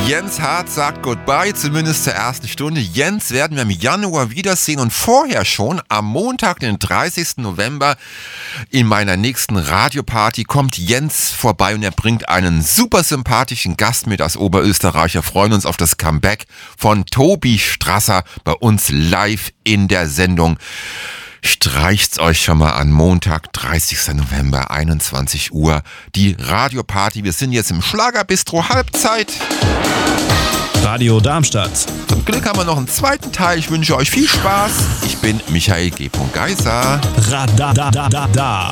Jens Hart sagt Goodbye, zumindest zur ersten Stunde. Jens werden wir im Januar wiedersehen und vorher schon am Montag, den 30. November, in meiner nächsten Radioparty kommt Jens vorbei und er bringt einen super sympathischen Gast mit aus Oberösterreich. Wir freuen uns auf das Comeback von Tobi Strasser bei uns live in der Sendung. Streicht's euch schon mal an, Montag, 30. November, 21 Uhr, die Radioparty. Wir sind jetzt im Schlagerbistro, Halbzeit. Radio Darmstadt. Zum Glück haben wir noch einen zweiten Teil. Ich wünsche euch viel Spaß. Ich bin Michael G. Geiser. Radadadada.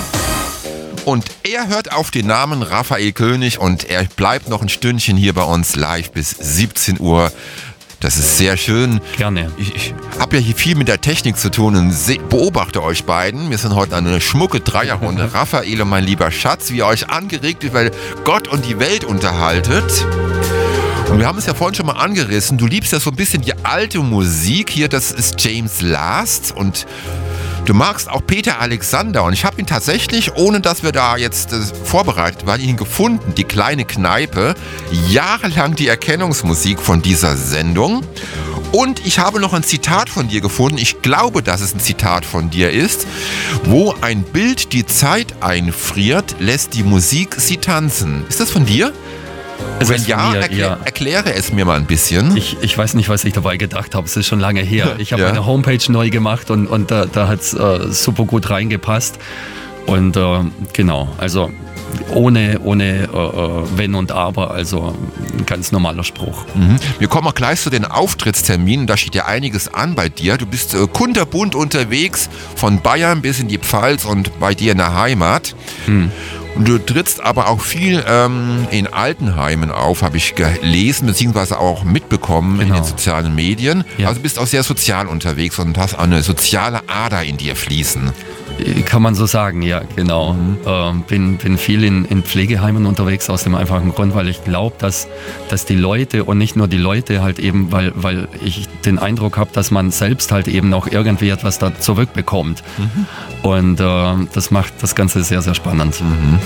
Und er hört auf den Namen Raphael König und er bleibt noch ein Stündchen hier bei uns live bis 17 Uhr. Das ist sehr schön. Gerne. Ich habe ja hier viel mit der Technik zu tun und beobachte euch beiden. Wir sind heute eine schmucke Dreierrunde. Raphael und mein lieber Schatz, wie ihr euch angeregt über Gott und die Welt unterhaltet. Und wir haben es ja vorhin schon mal angerissen. Du liebst ja so ein bisschen die alte Musik. Hier, das ist James Last und du magst auch Peter Alexander. Und ich habe ihn tatsächlich, ohne dass wir da jetzt vorbereitet waren, ihn gefunden. Die kleine Kneipe. Jahrelang die Erkennungsmusik von dieser Sendung. Und ich habe noch ein Zitat von dir gefunden. Ich glaube, dass es ein Zitat von dir ist. Wo ein Bild die Zeit einfriert, lässt die Musik sie tanzen. Ist das von dir? Wenn ja, erkläre es mir mal ein bisschen. Ich weiß nicht, was ich dabei gedacht habe. Es ist schon lange her. Ich habe meine Homepage neu gemacht und da hat es super gut reingepasst. Und genau, also ohne Wenn und Aber, also ein ganz normaler Spruch. Mhm. Wir kommen auch gleich zu den Auftrittsterminen, da steht ja einiges an bei dir. Du bist kunterbunt unterwegs, von Bayern bis in die Pfalz und bei dir in der Heimat. Und du trittst aber auch viel in Altenheimen auf, habe ich gelesen, beziehungsweise auch mitbekommen in den sozialen Medien. Ja. Also bist auch sehr sozial unterwegs und hast auch eine soziale Ader in dir fließen. Kann man so sagen, ja, genau. Bin viel in Pflegeheimen unterwegs, aus dem einfachen Grund, weil ich glaube, dass die Leute und nicht nur die Leute halt eben, weil ich den Eindruck habe, dass man selbst halt eben auch irgendwie etwas da zurückbekommt. Und das macht das Ganze sehr, sehr spannend.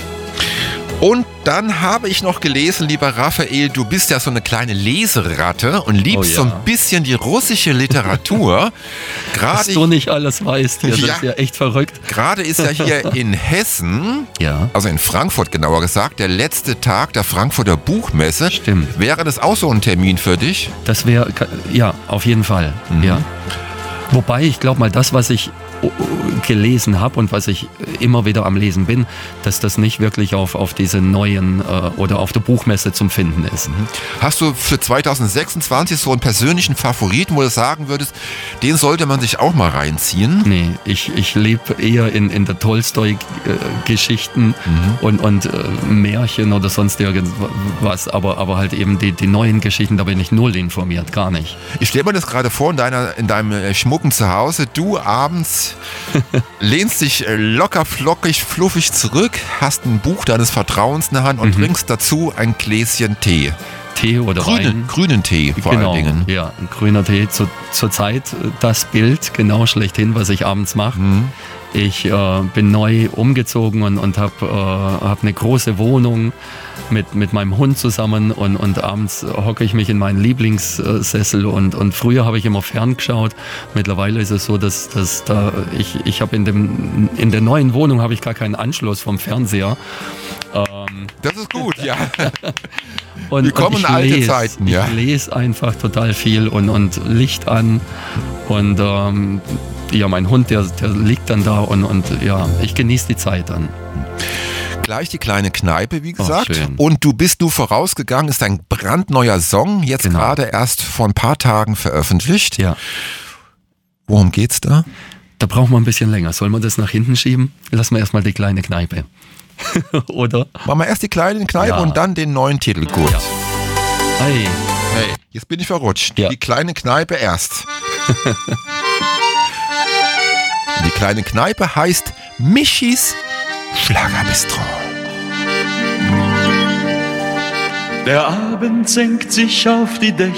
Und dann habe ich noch gelesen, lieber Raphael, du bist ja so eine kleine Leseratte und liebst so ein bisschen die russische Literatur. Dass du nicht alles weißt hier, das ist ja echt verrückt. Gerade ist ja hier in Hessen, also in Frankfurt genauer gesagt, der letzte Tag der Frankfurter Buchmesse. Stimmt. Wäre das auch so ein Termin für dich? Das wäre, ja, auf jeden Fall, ja. Wobei, ich glaube mal, das, was ich gelesen habe und was ich immer wieder am Lesen bin, dass das nicht wirklich auf diese neuen oder auf der Buchmesse zum Finden ist. Hast du für 2026 so einen persönlichen Favoriten, wo du sagen würdest, den sollte man sich auch mal reinziehen? Nee, ich lebe eher in der Tolstoi-Geschichten und Märchen oder sonst irgendwas, aber halt eben die neuen Geschichten, da bin ich null informiert, gar nicht. Ich stelle mir das gerade vor, in deinem schmucken Zuhause, du abends lehnst dich locker, flockig, fluffig zurück, hast ein Buch deines Vertrauens in der Hand und trinkst dazu ein Gläschen Tee. Tee oder Wein. Grünen Tee vor allen Dingen. Ja, ein grüner Tee. Zur Zeit das Bild genau schlechthin, was ich abends mache. Ich bin neu umgezogen und habe eine große Wohnung mit meinem Hund zusammen und abends hocke ich mich in meinen Lieblingssessel und früher habe ich immer ferngeschaut. Mittlerweile ist es so, dass ich habe in der neuen Wohnung habe ich gar keinen Anschluss vom Fernseher. Das ist gut, ja. Und willkommen alte Zeiten, ja. Ich lese einfach total viel und Licht an und mein Hund, der liegt dann da und ich genieße die Zeit dann. Gleich die kleine Kneipe, wie gesagt. Und du bist vorausgegangen, ist ein brandneuer Song, jetzt gerade erst vor ein paar Tagen veröffentlicht. Ja. Worum geht's da? Da brauchen wir ein bisschen länger. Sollen wir das nach hinten schieben? Lassen wir erstmal die kleine Kneipe. Oder? Machen wir erst die kleine Kneipe und dann den neuen Titel kurz. Ja. Hey, jetzt bin ich verrutscht. Ja. Die kleine Kneipe erst. Die kleine Kneipe heißt Michis Schlagerbistro. Der Abend senkt sich auf die Dächer.